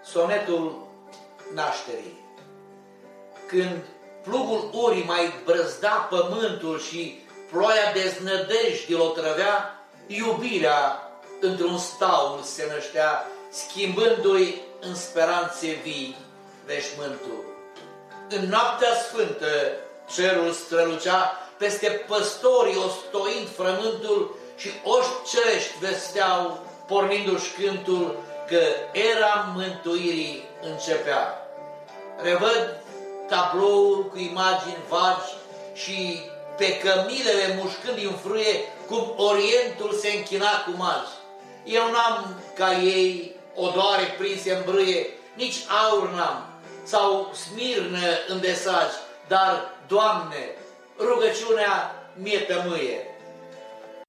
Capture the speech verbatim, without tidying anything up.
Sonetul nașterii. Când plugul urii mai brăzda pământul și ploaia deznădejdii o trăvea, iubirea într-un staul se năștea, schimbându-i în speranțe vii veșmântul. În noaptea sfântă cerul strălucea, peste păstorii ostoind frământul și oști cerești vesteau, pornindu-și cântul, că era mântuirii începea. Revăd tabloul cu imagini vagi și pe cămilele mușcând din frâie, cum Orientul se închina cu magi. Eu n-am ca ei odoare prinse în brâie, nici aur n-am, sau smirnă în desagi, dar, Doamne, rugăciunea mie tămâie.